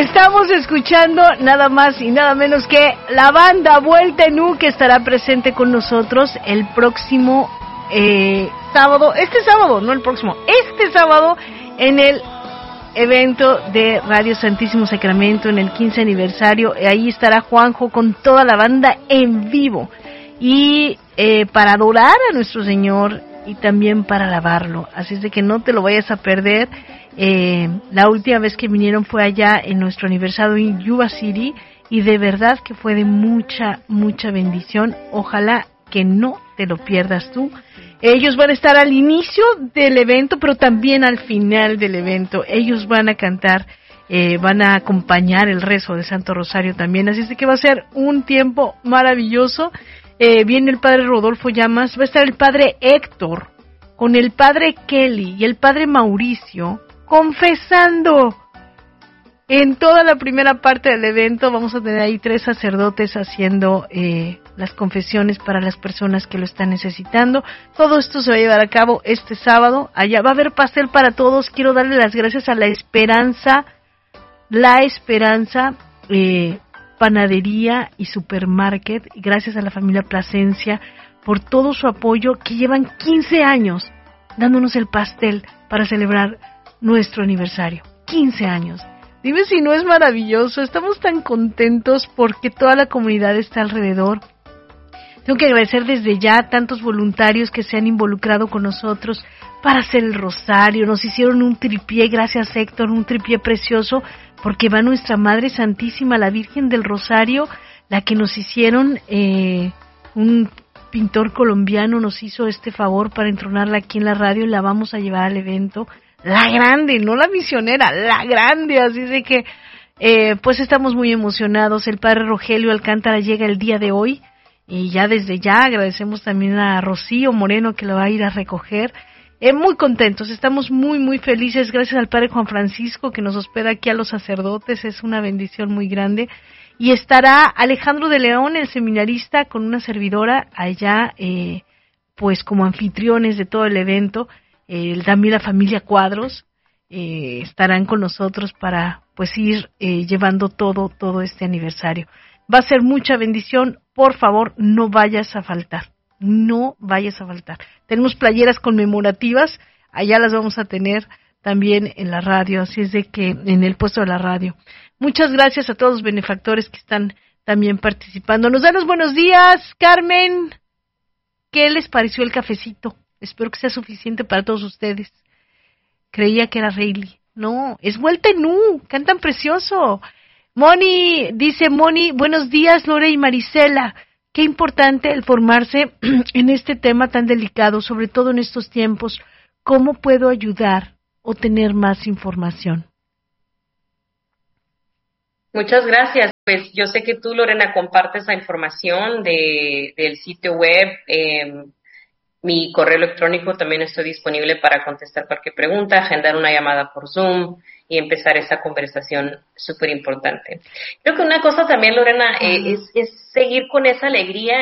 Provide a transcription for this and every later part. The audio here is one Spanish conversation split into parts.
Estamos escuchando nada más y nada menos que la banda Vuelta en U, que estará presente con nosotros el próximo sábado, este sábado en el evento de Radio Santísimo Sacramento en el 15 aniversario. Ahí estará Juanjo con toda la banda en vivo y para adorar a nuestro Señor y también para alabarlo. Así es de que no te lo vayas a perder. La última vez que vinieron fue allá en nuestro aniversario en Yuba City y de verdad que fue de mucha bendición. Ojalá que no te lo pierdas tú. Ellos van a estar al inicio del evento, pero también al final del evento. Ellos van a cantar, van a acompañar el rezo de Santo Rosario también. Así es de que va a ser un tiempo maravilloso. Viene el padre Rodolfo Llamas, va a estar el padre Héctor con el padre Kelly y el padre Mauricio confesando. En toda la primera parte del evento vamos a tener ahí 3 sacerdotes haciendo las confesiones para las personas que lo están necesitando. Todo esto se va a llevar a cabo este sábado. Allá va a haber pastel para todos. Quiero darle las gracias a La Esperanza, Panadería y Supermarket. Gracias a la familia Plasencia por todo su apoyo, que llevan 15 años dándonos el pastel para celebrar nuestro aniversario. 15 años. Dime si no es maravilloso. Estamos tan contentos porque toda la comunidad está alrededor. Tengo que agradecer desde ya a tantos voluntarios que se han involucrado con nosotros para hacer el rosario. Nos hicieron un tripié, gracias Héctor, un tripié precioso, porque va Nuestra Madre Santísima, la Virgen del Rosario, la que nos hicieron, un pintor colombiano nos hizo este favor para entronarla aquí en la radio y la vamos a llevar al evento. La grande, no la misionera, la grande, así de que pues estamos muy emocionados. El padre Rogelio Alcántara llega el día de hoy y ya desde ya agradecemos también a Rocío Moreno que lo va a ir a recoger. Muy contentos, estamos muy felices, gracias al padre Juan Francisco que nos hospeda aquí a los sacerdotes, es una bendición muy grande. Y estará Alejandro de León, el seminarista, con una servidora allá, pues como anfitriones de todo el evento. También la familia Cuadros estarán con nosotros para pues ir llevando todo este aniversario. Va a ser mucha bendición, por favor no vayas a faltar, Tenemos playeras conmemorativas, allá las vamos a tener también en la radio, así es de que en el puesto de la radio. Muchas gracias a todos los benefactores que están también participando. Nos dan los buenos días, Carmen. ¿Qué les pareció el cafecito? Espero que sea suficiente para todos ustedes. Creía que era Rayleigh. No, es Vuelta en U. Cantan precioso. Dice Moni, buenos días, Lore y Marisela. Qué importante el formarse en este tema tan delicado, sobre todo en estos tiempos. ¿Cómo puedo ayudar o tener más información? Muchas gracias. Pues yo sé que tú, Lorena, compartes la información del sitio web. Mi correo electrónico también estoy disponible para contestar cualquier pregunta, agendar una llamada por Zoom y empezar esa conversación súper importante. Creo que una cosa también, Lorena, es seguir con esa alegría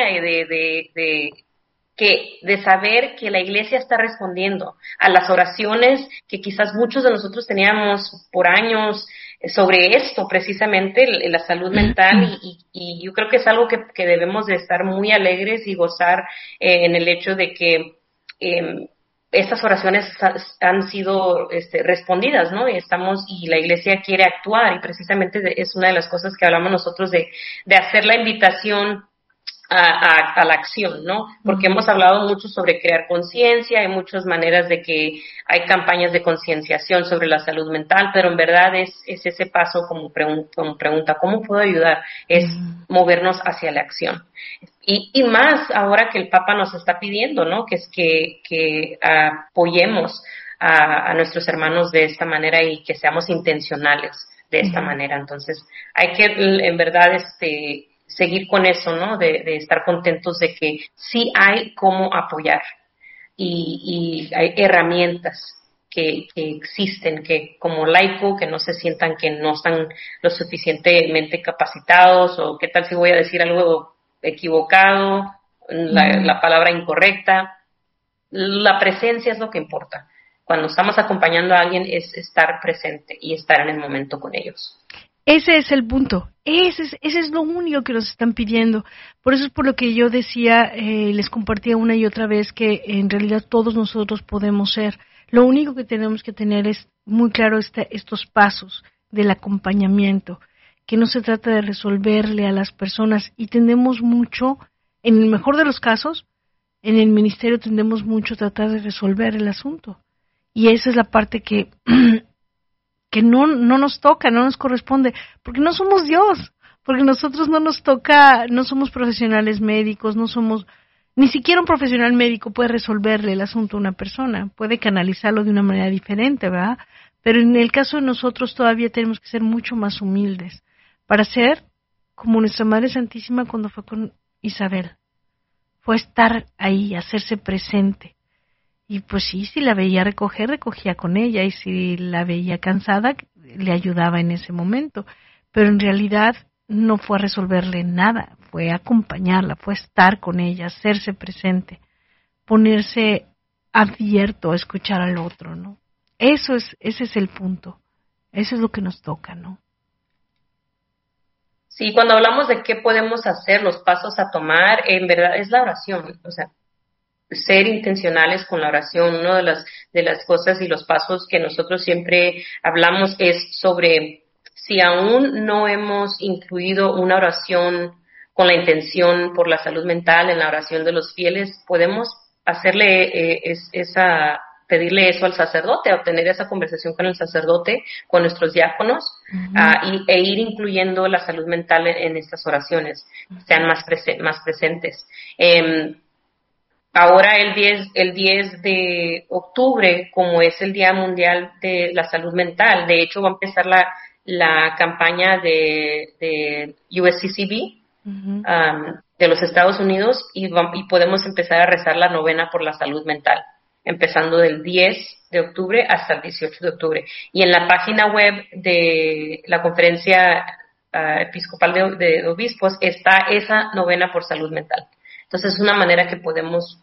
de saber que la Iglesia está respondiendo a las oraciones que quizás muchos de nosotros teníamos por años sobre esto, precisamente, la salud mental, y yo creo que es algo que debemos de estar muy alegres y gozar en el hecho de que estas oraciones han sido respondidas, ¿no? Y la Iglesia quiere actuar, y precisamente es una de las cosas que hablamos nosotros de hacer la invitación a la acción, ¿no? Porque hemos hablado mucho sobre crear conciencia, hay muchas maneras de que hay campañas de concienciación sobre la salud mental, pero en verdad es ese paso como pregunta, ¿cómo puedo ayudar? Es movernos hacia la acción. Y más ahora que el Papa nos está pidiendo, ¿no? Que es que apoyemos a nuestros hermanos de esta manera y que seamos intencionales de esta manera. Entonces, hay que, en verdad, seguir con eso, ¿no? De estar contentos de que sí hay cómo apoyar y hay herramientas que existen, que como laico, que no se sientan que no están lo suficientemente capacitados, o qué tal si voy a decir algo equivocado, la palabra incorrecta. La presencia es lo que importa. Cuando estamos acompañando a alguien es estar presente y estar en el momento con ellos. Ese es el punto. Ese es lo único que nos están pidiendo. Por eso es por lo que yo decía, les compartía una y otra vez que en realidad todos nosotros podemos ser. Lo único que tenemos que tener es muy claro estos pasos del acompañamiento, que no se trata de resolverle a las personas y tendemos mucho, en el mejor de los casos, en el ministerio tendemos mucho a tratar de resolver el asunto. Y esa es la parte que que no nos toca, no nos corresponde, porque no somos Dios, porque nosotros no nos toca, no somos profesionales médicos, no somos, ni siquiera un profesional médico puede resolverle el asunto a una persona, puede canalizarlo de una manera diferente, ¿verdad? Pero en el caso de nosotros todavía tenemos que ser mucho más humildes, para ser como nuestra Madre Santísima cuando fue con Isabel, fue estar ahí, hacerse presente. Y pues sí, si la veía recoger, recogía con ella, y si la veía cansada, le ayudaba en ese momento. Pero en realidad no fue a resolverle nada, fue a acompañarla, fue a estar con ella, hacerse presente, ponerse abierto a escuchar al otro, ¿no? Ese es el punto, eso es lo que nos toca, ¿no? Sí, cuando hablamos de qué podemos hacer, los pasos a tomar, en verdad es la oración, o sea, ser intencionales con la oración. Una de las cosas y los pasos que nosotros siempre hablamos es sobre si aún no hemos incluido una oración con la intención por la salud mental en la oración de los fieles, podemos hacerle pedirle eso al sacerdote, obtener esa conversación con el sacerdote, con nuestros diáconos, e ir incluyendo la salud mental en estas oraciones, sean más presentes. Ahora el 10 de octubre, como es el Día Mundial de la Salud Mental, de hecho va a empezar la campaña de USCCB, de los Estados Unidos, y podemos empezar a rezar la novena por la salud mental, empezando del 10 de octubre hasta el 18 de octubre. Y en la página web de la Conferencia Episcopal de Obispos está esa novena por salud mental. Entonces es una manera que podemos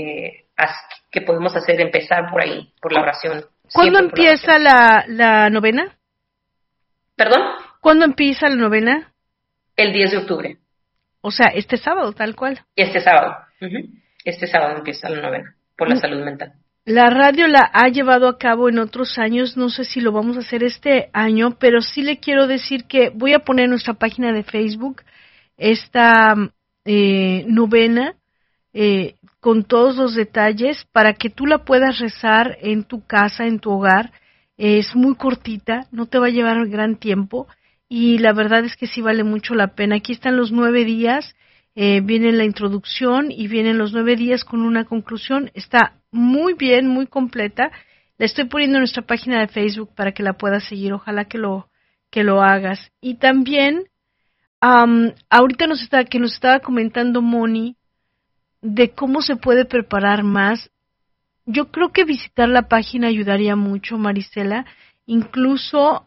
hacer, empezar por ahí, por la oración. ¿Cuándo empieza la novena? ¿Perdón? ¿Cuándo empieza la novena? El 10 de octubre. O sea, este sábado, tal cual. Este sábado. Este sábado empieza la novena por la salud mental. La radio la ha llevado a cabo en otros años, no sé si lo vamos a hacer este año, pero sí le quiero decir que voy a poner en nuestra página de Facebook esta novena con todos los detalles para que tú la puedas rezar en tu casa, en tu hogar. Es muy cortita, no te va a llevar gran tiempo y la verdad es que sí vale mucho la pena. Aquí están los 9 días, viene la introducción y vienen los 9 días con una conclusión. Está muy bien, muy completa. La estoy poniendo en nuestra página de Facebook para que la puedas seguir. Ojalá que lo hagas. Y también, ahorita nos estaba comentando Moni de cómo se puede preparar más. Yo creo que visitar la página ayudaría mucho, Marisela. Incluso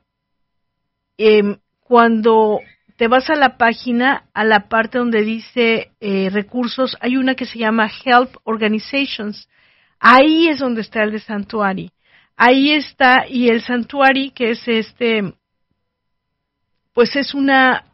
cuando te vas a la página, a la parte donde dice recursos, hay una que se llama Help Organizations. Ahí es donde está el de Santuari. Ahí está, y el Santuari, que es pues es una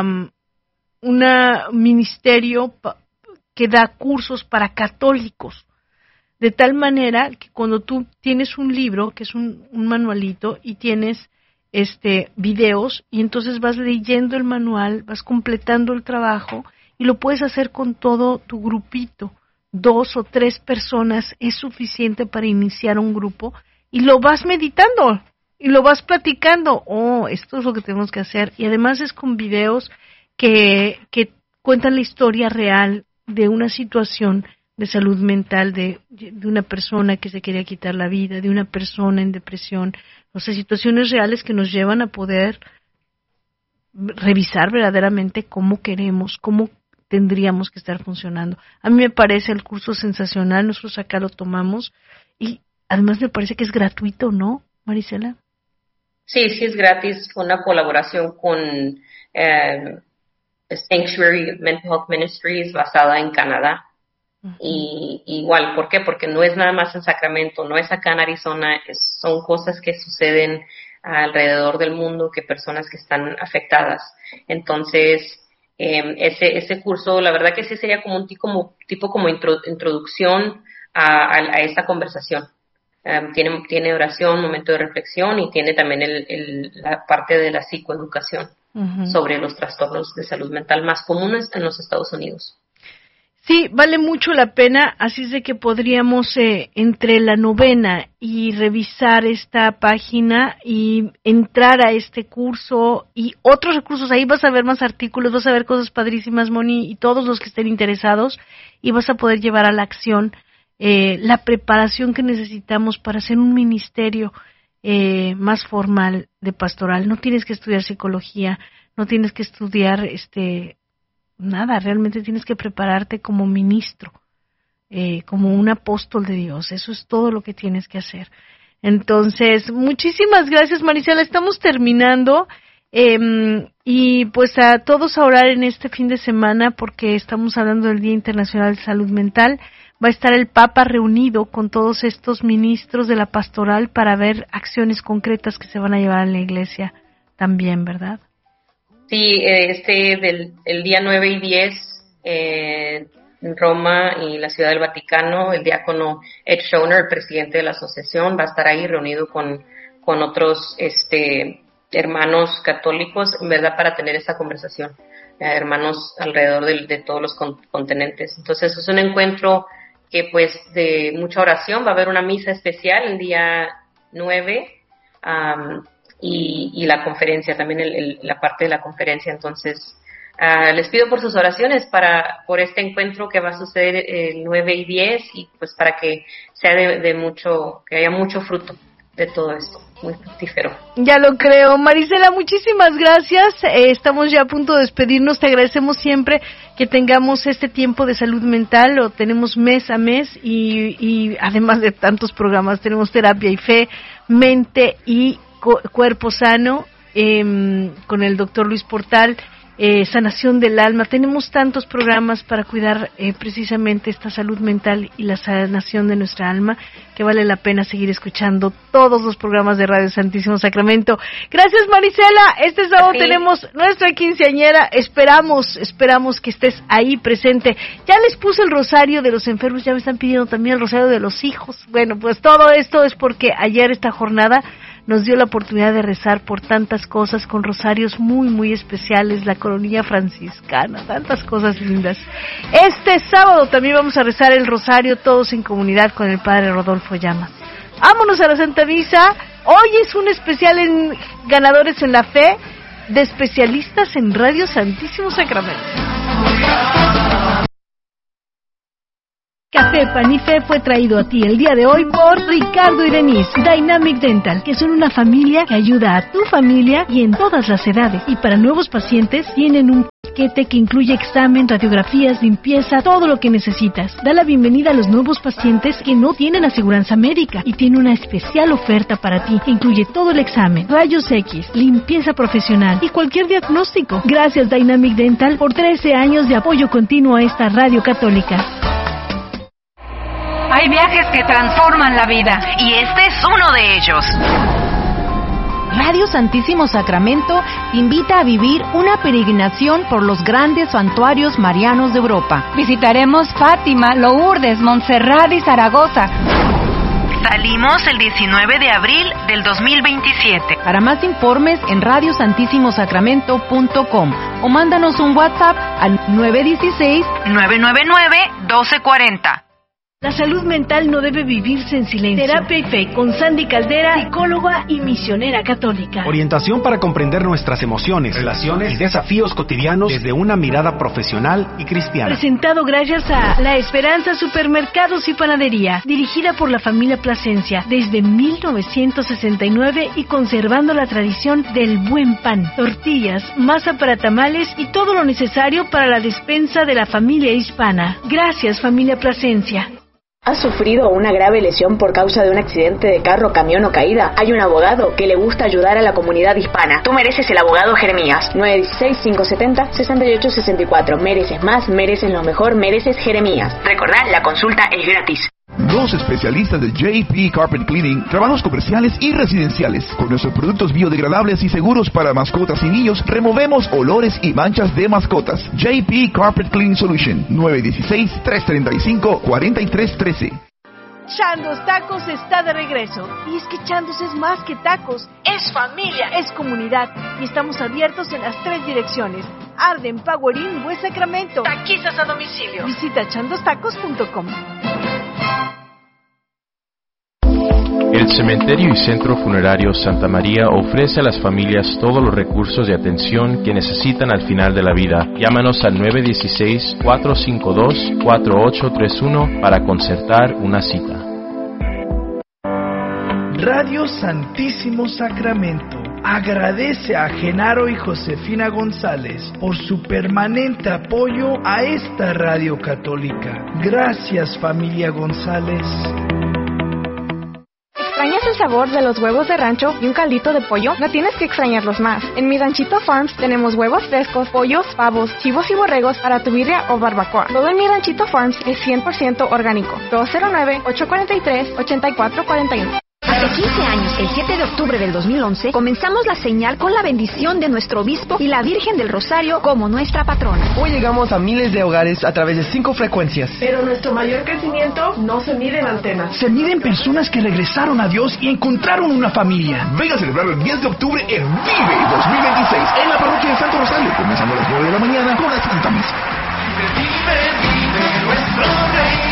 ministerio que da cursos para católicos. De tal manera que cuando tú tienes un libro, que es un manualito, y tienes videos, y entonces vas leyendo el manual, vas completando el trabajo, y lo puedes hacer con todo tu grupito. 2 o 3 personas es suficiente para iniciar un grupo, y lo vas meditando, y lo vas platicando. Oh, esto es lo que tenemos que hacer. Y además es con videos que cuentan la historia real de una situación de salud mental de una persona que se quería quitar la vida, de una persona en depresión, o sea, situaciones reales que nos llevan a poder revisar verdaderamente cómo queremos, cómo tendríamos que estar funcionando. A mí me parece el curso sensacional, nosotros acá lo tomamos y además me parece que es gratuito, ¿no, Marisela? Sí, es gratis, una colaboración con Sanctuary Mental Health Ministries basada en Canadá. Y igual, ¿por qué? Porque no es nada más en Sacramento, no es acá en Arizona, son cosas que suceden alrededor del mundo que personas que están afectadas. Entonces, ese curso, la verdad que sí sería como un tipo como introducción a esta conversación. Tiene oración, momento de reflexión, y tiene también la parte de la psicoeducación sobre los trastornos de salud mental más comunes en los Estados Unidos. Sí, vale mucho la pena, así es de que podríamos entre la novena y revisar esta página y entrar a este curso y otros recursos. Ahí vas a ver más artículos, vas a ver cosas padrísimas, Moni, y todos los que estén interesados, y vas a poder llevar a la acción la preparación que necesitamos para hacer un ministerio más formal de pastoral. No tienes que estudiar psicología, no tienes que estudiar nada, realmente tienes que prepararte como ministro, como un apóstol de Dios. Eso es todo lo que tienes que hacer. Entonces, muchísimas gracias, Marisela. Estamos terminando y pues a todos a orar en este fin de semana, porque estamos hablando del Día Internacional de Salud Mental. Va a estar el Papa reunido con todos estos ministros de la pastoral para ver acciones concretas que se van a llevar en la iglesia también, ¿verdad? Sí, el día 9 y 10 en Roma y la Ciudad del Vaticano, el diácono Ed Schoner, el presidente de la asociación, va a estar ahí reunido con otros hermanos católicos, en verdad, para tener esa conversación, hermanos alrededor de todos los continentes. Entonces es un encuentro que pues de mucha oración. Va a haber una misa especial el día 9 y la conferencia, también la parte de la conferencia. Entonces les pido por sus oraciones por este encuentro que va a suceder el 9 y 10, y pues para que sea que haya mucho fruto de todo esto, muy fructífero. Ya lo creo. Marisela, muchísimas gracias. Estamos ya a punto de despedirnos. Te agradecemos siempre que tengamos este tiempo de salud mental. Lo tenemos mes a mes y además de tantos programas, tenemos Terapia y Fe, Mente y Cuerpo Sano con el doctor Luis Portal, Sanación del Alma. Tenemos tantos programas para cuidar precisamente esta salud mental y la sanación de nuestra alma, que vale la pena seguir escuchando todos los programas de Radio Santísimo Sacramento. Gracias, Marisela. Este sábado tenemos nuestra quinceañera. Esperamos que estés ahí presente. Ya les puse el rosario de los enfermos, ya me están pidiendo también el rosario de los hijos. Bueno, pues todo esto es porque ayer esta jornada nos dio la oportunidad de rezar por tantas cosas con rosarios muy, muy especiales, la coronilla franciscana, tantas cosas lindas. Este sábado también vamos a rezar el rosario todos en comunidad con el Padre Rodolfo Llamas. Vámonos a la Santa Misa. Hoy es un especial en Ganadores en la Fe, de especialistas en Radio Santísimo Sacramento. Café Pan y Fe fue traído a ti el día de hoy por Ricardo y Denise, Dynamic Dental, que son una familia que ayuda a tu familia y en todas las edades. Y para nuevos pacientes tienen un paquete que incluye examen, radiografías, limpieza, todo lo que necesitas. Da la bienvenida a los nuevos pacientes que no tienen aseguranza médica y tiene una especial oferta para ti que incluye todo el examen, rayos X, limpieza profesional y cualquier diagnóstico. Gracias Dynamic Dental por 13 años de apoyo continuo a esta radio católica. Hay viajes que transforman la vida y este es uno de ellos. Radio Santísimo Sacramento te invita a vivir una peregrinación por los grandes santuarios marianos de Europa. Visitaremos Fátima, Lourdes, Montserrat y Zaragoza. Salimos el 19 de abril del 2027. Para más informes en radiosantissimosacramento.com o mándanos un WhatsApp al 916-999-1240. La salud mental no debe vivirse en silencio. Terapia y Fe con Sandy Caldera, psicóloga y misionera católica. Orientación para comprender nuestras emociones, relaciones y desafíos cotidianos desde una mirada profesional y cristiana. Presentado gracias a La Esperanza Supermercados y Panadería, dirigida por la familia Plasencia desde 1969 y conservando la tradición del buen pan, tortillas, masa para tamales y todo lo necesario para la despensa de la familia hispana. Gracias, familia Plasencia. ¿Has sufrido una grave lesión por causa de un accidente de carro, camión o caída? Hay un abogado que le gusta ayudar a la comunidad hispana. Tú mereces el abogado Jeremías. 916-570-6864. Mereces más, mereces lo mejor, mereces Jeremías. Recordá, la consulta es gratis. Los especialistas de JP Carpet Cleaning, trabajos comerciales y residenciales. Con nuestros productos biodegradables y seguros para mascotas y niños, removemos olores y manchas de mascotas. JP Carpet Cleaning Solution, 916-335-4313. Chandos Tacos está de regreso. Y es que Chandos es más que tacos, es familia, es comunidad. Y estamos abiertos en las 3 direcciones: Arden, Power Inn, West Sacramento. Taquizas a domicilio. Visita chandostacos.com. El Cementerio y Centro Funerario Santa María ofrece a las familias todos los recursos de atención que necesitan al final de la vida. Llámanos al 916-452-4831 para concertar una cita. Radio Santísimo Sacramento agradece a Genaro y Josefina González por su permanente apoyo a esta radio católica. Gracias, familia González. ¿Extrañas el sabor de los huevos de rancho y un caldito de pollo? No tienes que extrañarlos más. En Mi Ranchito Farms tenemos huevos frescos, pollos, pavos, chivos y borregos para tu birria o barbacoa. Todo en Mi Ranchito Farms es 100% orgánico. 209-843-8441. Hace 15 años, el 7 de octubre del 2011, comenzamos la señal con la bendición de nuestro obispo y la Virgen del Rosario como nuestra patrona. Hoy llegamos a miles de hogares a través de 5 frecuencias. Pero nuestro mayor crecimiento no se mide en antenas. Se mide en personas que regresaron a Dios y encontraron una familia. Ven a celebrar el 10 de octubre en Vive 2026 en la parroquia de Santo Rosario, comenzando a las 9 de la mañana con la Santa Misa. Vive nuestro Rey.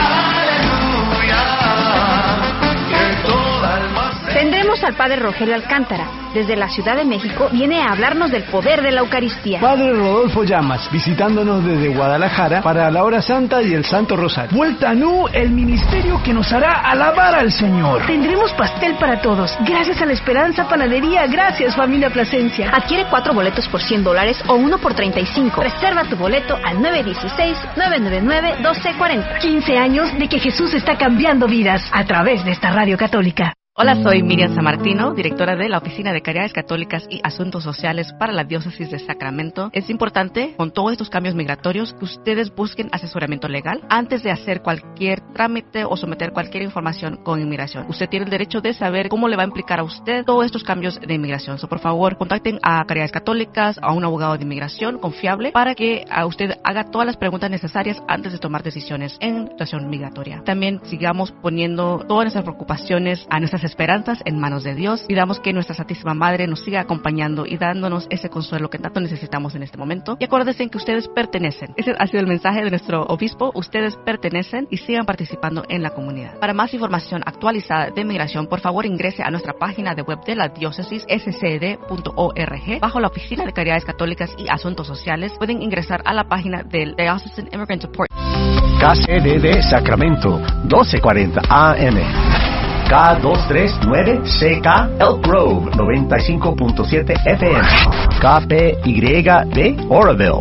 Tendremos al Padre Rogelio Alcántara. Desde la Ciudad de México viene a hablarnos del poder de la Eucaristía. Padre Rodolfo Llamas, visitándonos desde Guadalajara para la Hora Santa y el Santo Rosario. Vuelta a Nu, el ministerio que nos hará alabar al Señor. Tendremos pastel para todos, gracias a la Esperanza Panadería. Gracias, familia Plasencia. Adquiere 4 boletos por $100 o 1 por $35. Reserva tu boleto al 916-999-1240. 15 años de que Jesús está cambiando vidas a través de esta radio católica. Hola, soy Miriam Sammartino, directora de la Oficina de Caridades Católicas y Asuntos Sociales para la Diócesis de Sacramento. Es importante, con todos estos cambios migratorios, que ustedes busquen asesoramiento legal antes de hacer cualquier trámite o someter cualquier información con inmigración. Usted tiene el derecho de saber cómo le va a implicar a usted todos estos cambios de inmigración. Por favor, contacten a Caridades Católicas, a un abogado de inmigración confiable, para que a usted haga todas las preguntas necesarias antes de tomar decisiones en situación migratoria. También sigamos poniendo todas nuestras preocupaciones, a nuestras esperanzas en manos de Dios. Pidamos que nuestra Santísima Madre nos siga acompañando y dándonos ese consuelo que tanto necesitamos en este momento. Y acuérdense que ustedes pertenecen. Ese ha sido el mensaje de nuestro obispo. Ustedes pertenecen y sigan participando en la comunidad. Para más información actualizada de inmigración, por favor ingrese a nuestra página de web de la diócesis, scd.org. Bajo la Oficina de Caridades Católicas y Asuntos Sociales, pueden ingresar a la página del Diocesan Immigrant Support. KCDD Sacramento, 1240 AM. K239CK Elk Grove, 95.7 FM. KPYD Oroville,